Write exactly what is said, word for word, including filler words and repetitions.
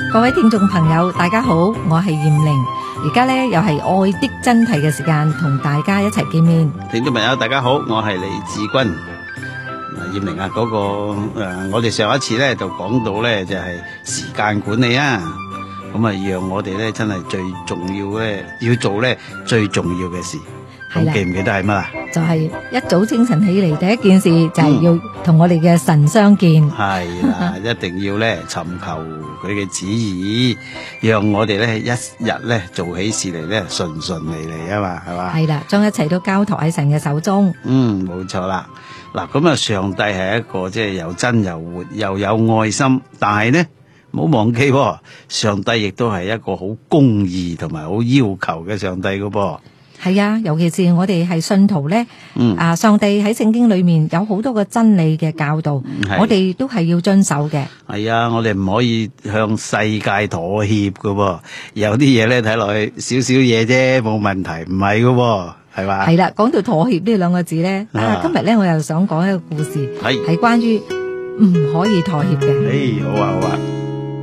各位聽眾朋友，大家好，我係艷玲，而家呢又係愛的真諦嘅時間，同大家一齊見面。 聽眾朋友，大家好，我係李志君。艷玲啊，嗰、那個誒、呃，我哋上一次咧就講到咧就係、是、時間管理啊，咁啊讓我哋咧真係最重要咧要做咧最重要嘅事。咁記唔記得係乜啊？就係一早清晨起嚟，第一件事就係要同我哋嘅神相見。 係、嗯、啦，一定要咧尋求佢嘅旨意，讓我哋咧一日咧做起事嚟咧順順利利啊嘛，係嘛？ 係啦，將一切都交託喺神嘅手中。 嗯，冇錯啦。嗱，咁啊，上帝係一個即係又真又活又有愛心，但係呢唔好忘記，上帝亦都係一個好公義同埋好要求嘅上帝噶噃。 係啊，尤其是我哋係信徒咧， 嗯， 啊，上帝喺聖經裏面有好多個真理嘅教導，我哋都係要遵守嘅。 係啊，我哋唔可以向世界妥協噶噃，有啲嘢咧睇落去少少嘢啫，冇問題，唔係噶，係嘛？ 係啦，講到妥協呢兩個字咧，啊，今日咧我又想講一個故事，係係關於唔可以妥協嘅。 誒，好啊，好啊。